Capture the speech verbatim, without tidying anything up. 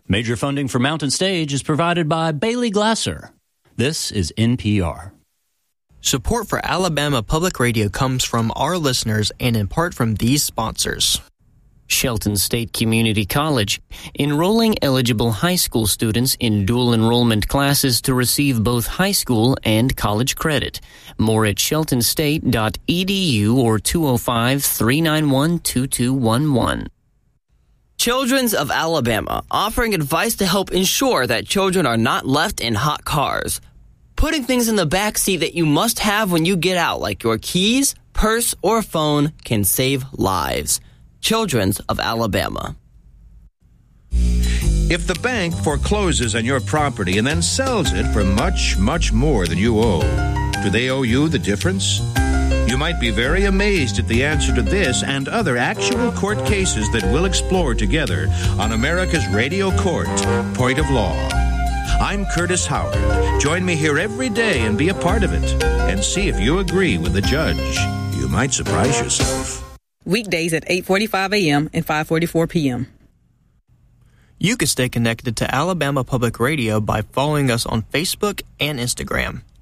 Major funding for Mountain Stage is provided by Bailey Glasser. This is N P R. Support for Alabama Public Radio comes from our listeners and in part from these sponsors. Shelton State Community College, enrolling eligible high school students in dual enrollment classes to receive both high school and college credit. More at shelton state dot e d u or two oh five, three nine one, two two one one. Children's of Alabama, offering advice to help ensure that children are not left in hot cars. Putting things in the back seat that you must have when you get out, like your keys, purse, or phone, can save lives. Children's of Alabama. If the bank forecloses on your property and then sells it for much, much more than you owe, do they owe you the difference? You might be very amazed at the answer to this and other actual court cases that we'll explore together on America's Radio Court, Point of Law. I'm Curtis Howard. Join me here every day and be a part of it, and see if you agree with the judge. You might surprise yourself. Weekdays at eight forty-five a.m. and five forty-four p.m. You can stay connected to Alabama Public Radio by following us on Facebook and Instagram.